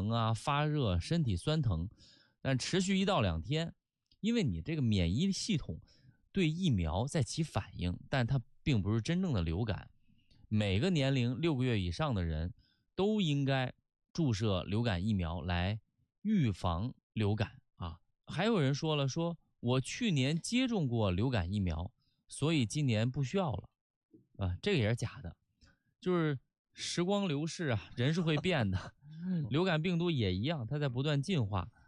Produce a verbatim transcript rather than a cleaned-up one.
疼啊、发热、身体酸疼，但持续一到两天，因为你这个免疫系统对疫苗在起反应，但它并不是真正的流感。每个年龄六个月以上的人都应该注射流感疫苗来预防流感啊。还有人说了，说我去年接种过流感疫苗，所以今年不需要了啊，这个也是假的。就是时光流逝啊，人是会变的，流感病毒也一样，它在不断进化。